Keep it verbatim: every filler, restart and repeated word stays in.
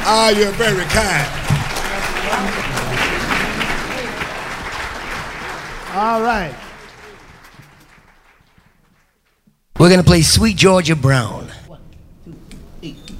Ah, you're very kind. All right. We're going to play Sweet Georgia Brown.